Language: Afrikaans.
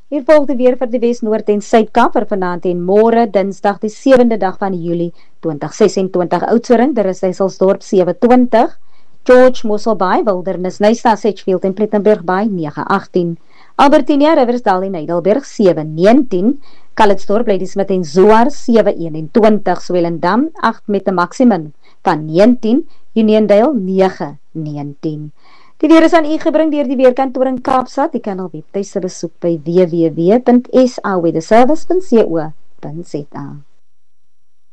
Hier volg die weer vir die Wes, Noord en Suid-Kaap vir vanaand en môre, Dinsdag die 7de dag van Julie 2026. Oudtshoorn, Rusthuiselsdorp 27, George, Mosselbaai, Wildernis, Nyasa, Sedgefield en Plettenberg Bay 9-18, Albertinia, Riversdal en Heidelberg 7-19, Calitzdorp, Ladysmith en Zoar 7-21, Swellendam 8 met 'n maksimum van 19, Uniondale 9-19. Die weer is aan u gebring deur die Weerkantoor in Kaapstad. U kan al webtuiste besoek by www.saweatherservice.co.za.